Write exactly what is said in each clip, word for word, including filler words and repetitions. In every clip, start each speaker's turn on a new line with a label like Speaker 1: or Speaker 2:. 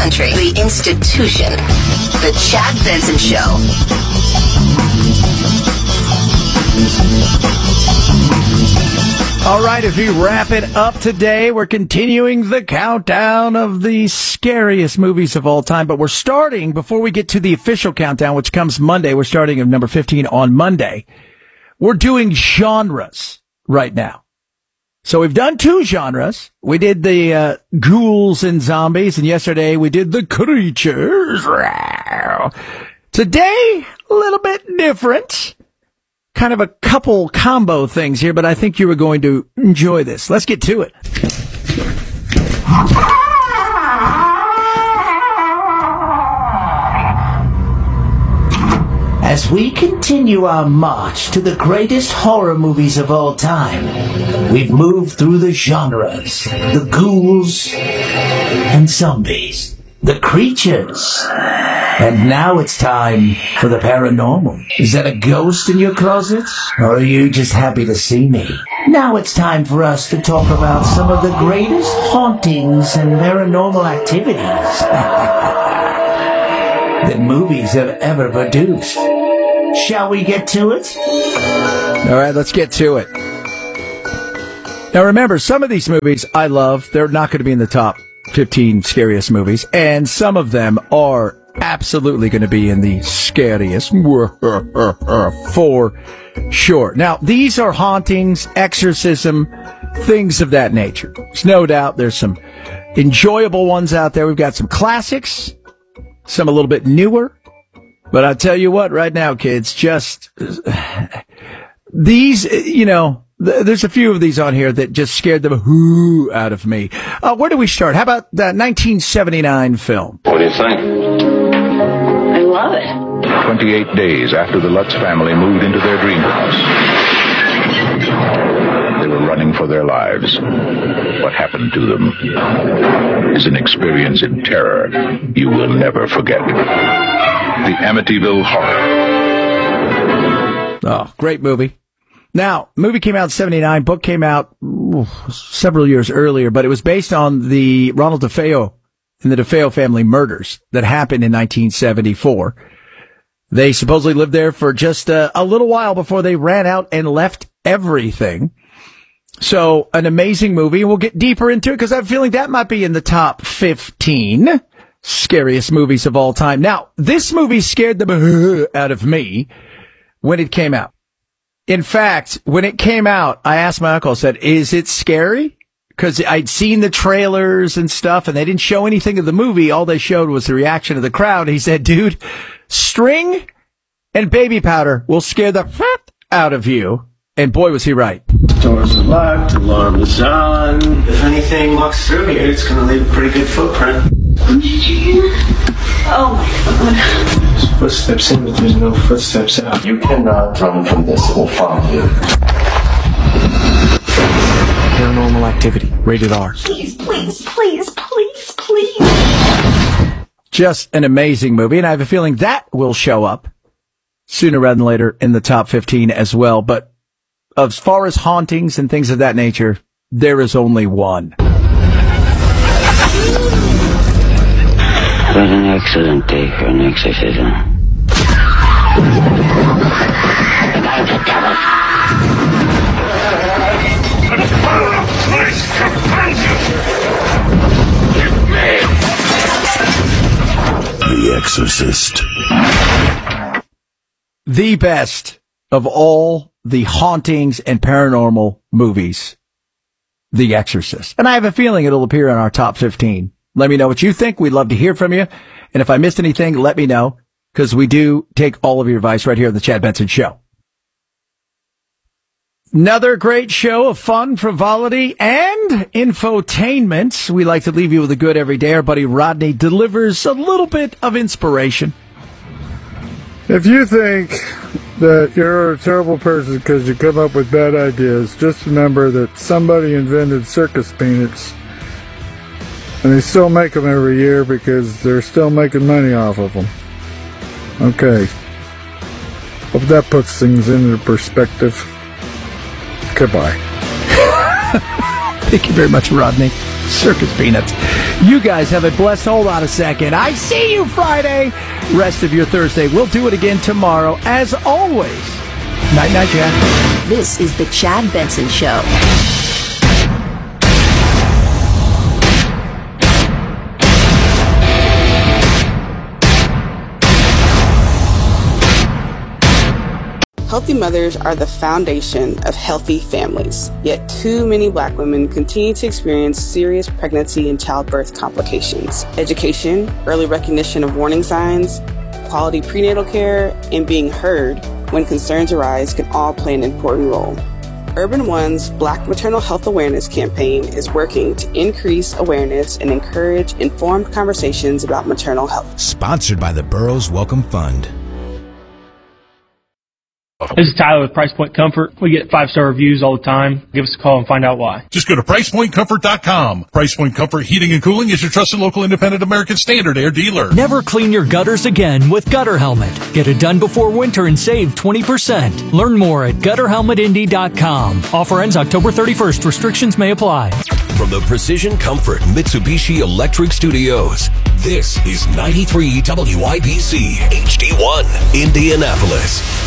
Speaker 1: country, the institution, The Chad Benson Show.
Speaker 2: All right, as we wrap it up today, we're continuing the countdown of the scariest movies of all time. But we're starting, before we get to the official countdown, which comes Monday, we're starting at number fifteen on Monday. We're doing genres right now. So we've done two genres. We did the uh, ghouls and zombies, and yesterday we did the creatures. Today, a little bit different. Kind of a couple combo things here, but I think you are going to enjoy this. Let's get to it. As we continue our march to the greatest horror movies of all time, we've moved through the genres, the ghouls and zombies, the creatures. And now it's time for the paranormal. Is that a ghost in your closet? Or are you just happy to see me? Now it's time for us to talk about some of the greatest hauntings and paranormal activities that movies have ever produced. Shall we get to it? All right, let's get to it. Now remember, some of these movies I love. They're not going to be in the top fifteen scariest movies. And some of them are absolutely going to be in the scariest for sure. Now, these are hauntings, exorcism, things of that nature. There's no doubt there's some enjoyable ones out there. We've got some classics, some a little bit newer. But I'll tell you what, right now, kids, just these, you know, th- there's a few of these on here that just scared the hoo out of me. Uh, where do we start? How about that nineteen seventy-nine film?
Speaker 3: What do you think?
Speaker 4: I love it.
Speaker 5: twenty-eight days after the Lutz family moved into their dream house, they were running for their lives. What happened to them is an experience in terror you will never forget. The Amityville Horror.
Speaker 2: Oh, great movie. Now, movie came out in seventy-nine, book came out ooh, several years earlier, but it was based on the Ronald DeFeo and the DeFeo family murders that happened in nineteen seventy-four. They supposedly lived there for just uh, a little while before they ran out and left everything. So, an amazing movie. We'll get deeper into it because I have a feeling that might be in the top fifteen scariest movies of all time. Now, this movie scared the out of me when it came out. In fact, when it came out, I asked my uncle, I said, is it scary? Because I'd seen the trailers and stuff, and they didn't show anything of the movie. All they showed was the reaction of the crowd. He said, dude, string and baby powder will scare the fat out of you. And boy, was he right.
Speaker 6: Doors are locked, alarm is on. If anything walks through here, it's going to leave a pretty good footprint.
Speaker 4: Did you hear that? Oh my god.
Speaker 6: There's footsteps in, but there's no footsteps out.
Speaker 7: You cannot run from this. It will follow you.
Speaker 2: Paranormal Activity, rated R.
Speaker 4: Please, please, please, please, please.
Speaker 2: Just an amazing movie, and I have a feeling that will show up sooner rather than later in the top fifteen as well. But as far as hauntings and things of that nature, there is only one.
Speaker 8: It was an excellent day for an exorcism.
Speaker 9: The Exorcist.
Speaker 2: The best of all the hauntings and paranormal movies. The Exorcist. And I have a feeling it'll appear in our top fifteen. Let me know what you think. We'd love to hear from you. And if I missed anything, let me know, because we do take all of your advice right here on the Chad Benson Show. Another great show of fun, frivolity, and infotainment. We like to leave you with a good every day. Our buddy Rodney delivers a little bit of inspiration.
Speaker 10: If you think that you're a terrible person because you come up with bad ideas, just remember that somebody invented circus peanuts, and they still make them every year because they're still making money off of them. Okay. Hope that puts things into perspective. Goodbye.
Speaker 2: Thank you very much, Rodney. Circus peanuts. You guys have a blessed, hold on a second. I see you Friday. Rest of your Thursday. We'll do it again tomorrow, as always. Night, night, Chad.
Speaker 1: This is the Chad Benson Show.
Speaker 3: Healthy mothers are the foundation of healthy families, yet too many Black women continue to experience serious pregnancy and childbirth complications. Education, early recognition of warning signs, quality prenatal care, and being heard when concerns arise can all play an important role. Urban One's Black Maternal Health Awareness Campaign is working to increase awareness and encourage informed conversations about maternal health.
Speaker 11: Sponsored by the Burroughs Welcome Fund.
Speaker 12: This is Tyler with Price Point Comfort. We get five-star reviews all the time. Give us a call and find out why.
Speaker 13: Just go to price point comfort dot com. Price Point Comfort Heating and Cooling is your trusted local independent American Standard Air dealer.
Speaker 14: Never clean your gutters again with Gutter Helmet. Get it done before winter and save twenty percent. Learn more at gutter helmet indy dot com. Offer ends October thirty-first. Restrictions may apply.
Speaker 15: From the Precision Comfort Mitsubishi Electric Studios, this is ninety-three W I B C H D one, Indianapolis.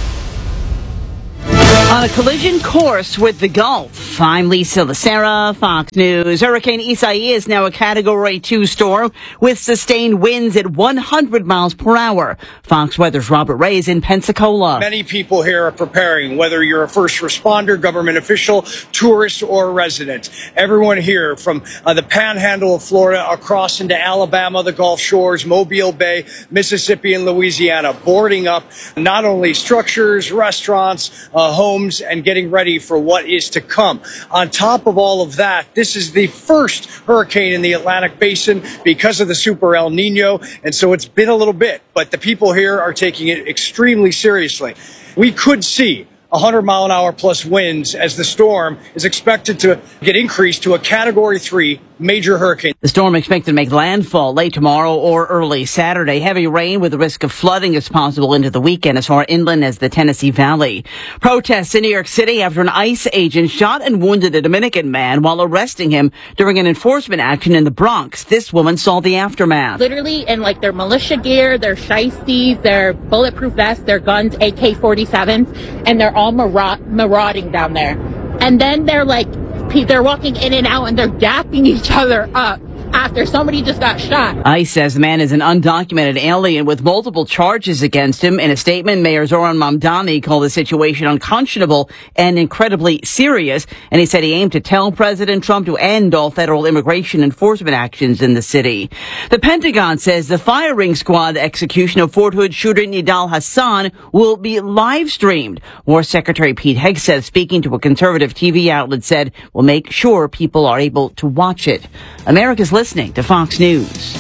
Speaker 16: On a collision course with the Gulf, I'm Lisa Lacera, Fox News. Hurricane Isaias is now a Category two storm with sustained winds at one hundred miles per hour. Fox Weather's Robert Ray is in Pensacola.
Speaker 17: Many people here are preparing, whether you're a first responder, government official, tourist, or resident. Everyone here from uh, the panhandle of Florida across into Alabama, the Gulf Shores, Mobile Bay, Mississippi, and Louisiana, boarding up not only structures, restaurants, uh, homes, and getting ready for what is to come. On top of all of that, this is the first hurricane in the Atlantic Basin because of the Super El Nino, and so it's been a little bit, but the people here are taking it extremely seriously. We could see one hundred mile an hour plus winds as the storm is expected to get increased to a Category three major hurricane.
Speaker 16: The storm expected to make landfall late tomorrow or early Saturday. Heavy rain with the risk of flooding is possible into the weekend as far inland as the Tennessee Valley. Protests in New York City after an ICE agent shot and wounded a Dominican man while arresting him during an enforcement action in the Bronx. This woman saw the aftermath.
Speaker 18: Literally in like their militia gear, their shiesties, their bulletproof vests, their guns, A K forty-sevens, and they're all maraud- marauding down there. And then they're like, they're walking in and out and they're dapping each other up after somebody just got shot.
Speaker 16: ICE says the man is an undocumented alien with multiple charges against him. In a statement, Mayor Zoran Mamdani called the situation unconscionable and incredibly serious. And he said he aimed to tell President Trump to end all federal immigration enforcement actions in the city. The Pentagon says the firing squad execution of Fort Hood shooter Nidal Hassan will be live streamed. War Secretary Pete Hegseth, speaking to a conservative T V outlet, said we'll make sure people are able to watch it. America's listening to Fox News.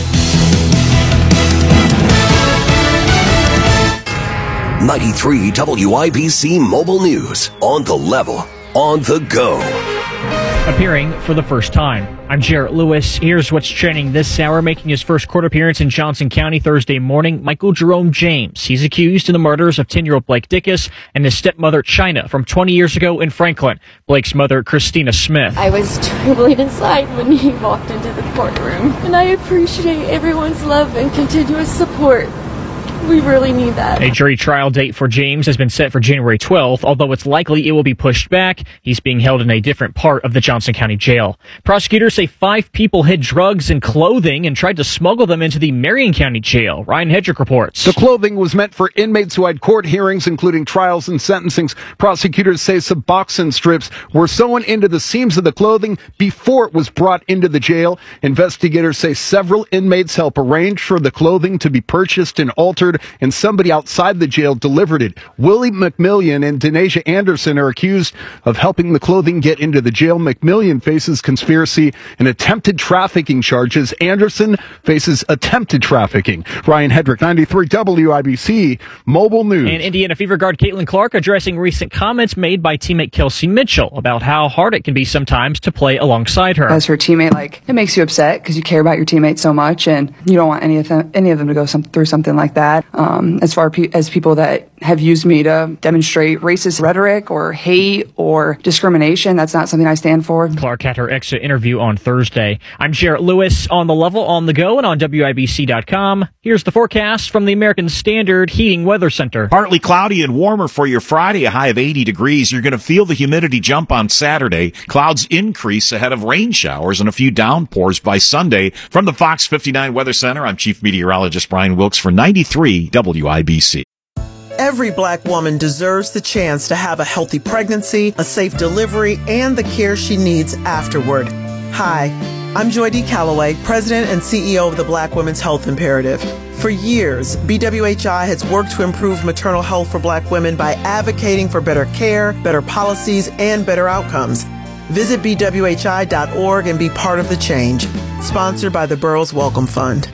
Speaker 15: ninety-three W I B C Mobile News. On the level. On the go.
Speaker 19: Appearing for the first time. I'm Jarrett Lewis. Here's what's trending this hour. Making his first court appearance in Johnson County Thursday morning, Michael Jerome James. He's accused in the murders of ten-year-old Blake Dickus and his stepmother, China, from twenty years ago in Franklin. Blake's mother, Christina Smith.
Speaker 20: I was trembling inside when he walked into the courtroom, and I appreciate everyone's love and continuous support. We really need that.
Speaker 19: A jury trial date for James has been set for January twelfth, although it's likely it will be pushed back. He's being held in a different part of the Johnson County Jail. Prosecutors say five people hid drugs and clothing and tried to smuggle them into the Marion County Jail. Ryan Hedrick reports.
Speaker 21: The clothing was meant for inmates who had court hearings, including trials and sentencings. Prosecutors say Suboxone strips were sewn into the seams of the clothing before it was brought into the jail. Investigators say several inmates helped arrange for the clothing to be purchased and altered, and somebody outside the jail delivered it. Willie McMillian and Denasia Anderson are accused of helping the clothing get into the jail. McMillian faces conspiracy and attempted trafficking charges. Anderson faces attempted trafficking. Ryan Hedrick, ninety-three W I B C Mobile News.
Speaker 19: And Indiana Fever guard Caitlin Clark addressing recent comments made by teammate Kelsey Mitchell about how hard it can be sometimes to play alongside her.
Speaker 22: As her teammate, like, it makes you upset because you care about your teammates so much and you don't want any of them, any of them to go some, through something like that.
Speaker 5: that um, as far as people that have used me to demonstrate racist rhetoric or hate or discrimination. That's not something I stand for.
Speaker 19: Clark had her exit interview on Thursday. I'm Jarrett Lewis on The Level, on the go, and on W I B C dot com. Here's the forecast from the American Standard Heating Weather Center.
Speaker 22: Partly cloudy and warmer for your Friday, a high of eighty degrees. You're going to feel the humidity jump on Saturday. Clouds increase ahead of rain showers and a few downpours by Sunday. From the Fox fifty-nine Weather Center, I'm Chief Meteorologist Brian Wilkes for ninety-three W I B C.
Speaker 23: Every black woman deserves the chance to have a healthy pregnancy, a safe delivery, and the care she needs afterward. Hi, I'm Joy D. Calloway, President and C E O of the Black Women's Health Imperative. For years, B W H I has worked to improve maternal health for black women by advocating for better care, better policies, and better outcomes. Visit B W H I dot org and be part of the change. Sponsored by the Burroughs Welcome Fund.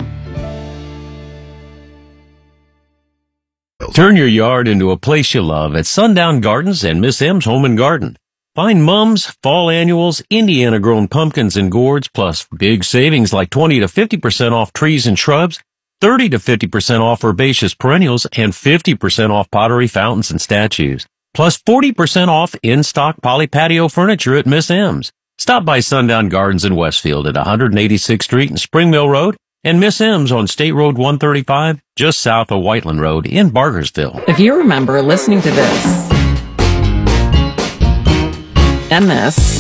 Speaker 24: Turn your yard into a place you love at Sundown Gardens and Miss M's Home and Garden. Find mums, fall annuals, Indiana-grown pumpkins and gourds, plus big savings like twenty to fifty percent off trees and shrubs, thirty to fifty percent off herbaceous perennials, and fifty percent off pottery, fountains, and statues. Plus forty percent off in-stock poly patio furniture at Miss M's. Stop by Sundown Gardens in Westfield at one eighty-sixth Street and Spring Mill Road, and Miss M's on State Road one thirty-five, just south of Whiteland Road in Bargersville.
Speaker 25: If you remember listening to this and this